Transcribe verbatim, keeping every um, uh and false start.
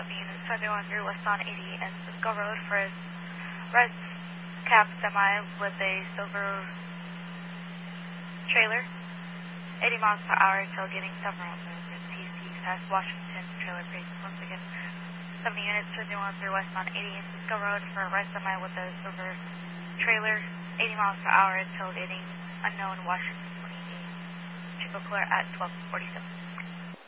units seventy-one through West on eighty and Cisco Road for a red cab semi with a silver trailer, eighty miles per hour, tailgating several movements. T C past Washington trailer bridge. Once again, seventy units seventy-one through West on eighty and Cisco Road for a red semi with a silver trailer, eighty miles per hour, tailgating unknown Washington twenty-eight. Triple clear at twelve forty-seven.